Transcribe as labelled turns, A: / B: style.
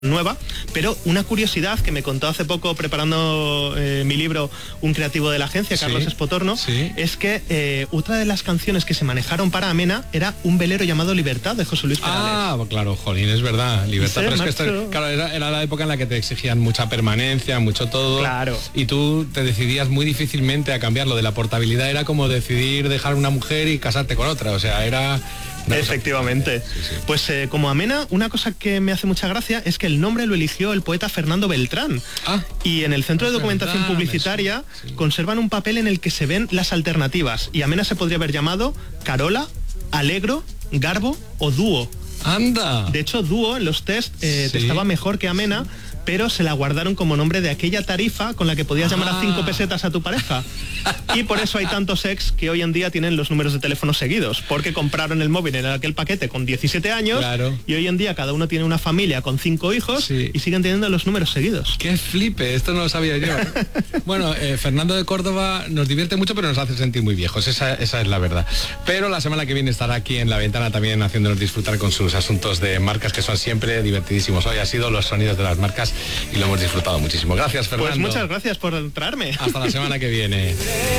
A: nueva, pero una curiosidad que me contó hace poco preparando mi libro Un creativo de la agencia, Carlos Espotorno, es que otra de las canciones que se manejaron para Amena era un velero llamado Libertad de José Luis Perales.
B: Ah, claro, jolín, es verdad, Libertad, pero es que claro, era la época en la que te exigían mucha permanencia, mucho todo,
A: claro,
B: y tú te decidías muy difícilmente a cambiarlo. De la portabilidad era como decidir dejar una mujer y casarte con otra, o sea, era...
A: Efectivamente. Pues como Amena, una cosa que me hace mucha gracia es que el nombre lo eligió el poeta Fernando Beltrán. Y en el Centro de Documentación Publicitaria conservan un papel en el que se ven las alternativas. Y Amena se podría haber llamado Carola, Alegro, Garbo o Dúo.
B: ¡Anda!
A: De hecho, Dúo en los test estaba mejor que Amena, pero se la guardaron como nombre de aquella tarifa con la que podías llamar a 5 pesetas a tu pareja. Y por eso hay tantos ex que hoy en día tienen los números de teléfono seguidos, porque compraron el móvil en aquel paquete con 17 años, y hoy en día cada uno tiene una familia con 5 hijos y siguen teniendo los números seguidos.
B: ¡Qué flipe! Esto no lo sabía yo. Bueno, Fernando de Córdoba nos divierte mucho, pero nos hace sentir muy viejos, esa es la verdad. Pero la semana que viene estará aquí en La Ventana también haciéndonos disfrutar con sus asuntos de marcas, que son siempre divertidísimos. Hoy ha sido los sonidos de las marcas y lo hemos disfrutado muchísimo. Gracias, Fernando.
A: Pues muchas gracias por traerme.
B: Hasta la semana que viene.